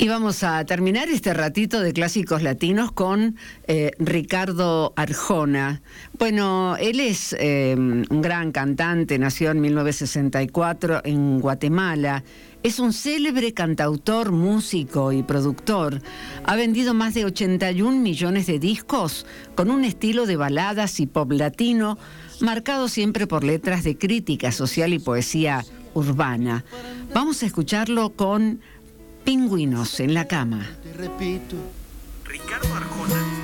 Y vamos a terminar este ratito de clásicos latinos con Ricardo Arjona. Bueno, él es un gran cantante, nació en 1964 en Guatemala. Es un célebre cantautor, músico y productor. Ha vendido más de 81 millones de discos con un estilo de baladas y pop latino, marcado siempre por letras de crítica social y poesía urbana. Vamos a escucharlo con Pingüinos en la cama. Te repito, Ricardo Arjona.